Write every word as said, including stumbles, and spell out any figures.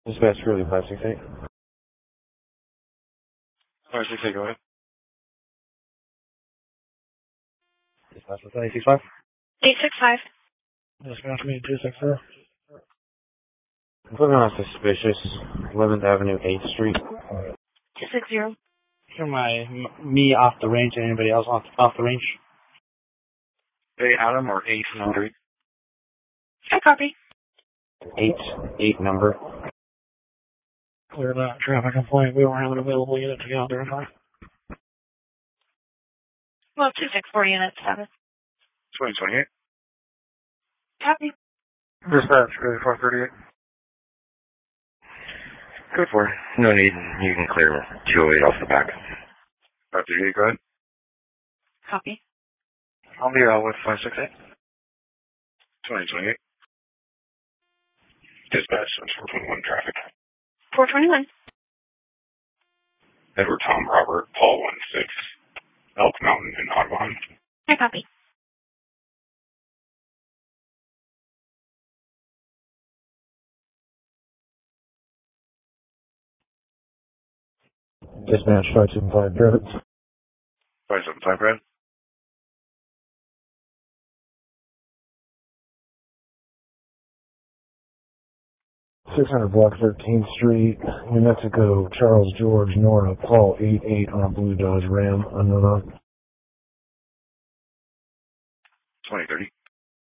Dispatch really five six eight. five six eight, go ahead. Dispatch with eight six five. eight six five. Dispatch me two six zero. Looking on suspicious, eleventh Avenue, eighth Street. two six zero. Hear my, me off the range and anybody else off, off the range? Hey, Adam, or eight number? I copy. Eight, eight number. Clear that traffic complaint. We don't have an available unit to go out there in time. Well, two six four units, seven. twenty twenty-eight. Copy. Dispatch, really four thirty-eight. Good for. No need. You can clear two oh eight off the back. five thirty-eight, go ahead. Copy. I'll be out with five six eight. twenty twenty-eight. Dispatch, four twenty-one traffic. four twenty-one. Edward Tom Robert, Paul one six. Elk Mountain in Audubon. I copy. Dispatch five seven five, Brevett. five seven five, Brad. six hundred block thirteenth Street, New Mexico, Charles George, Nora, Paul eight eight on a blue Dodge Ram, unknown. twenty thirty.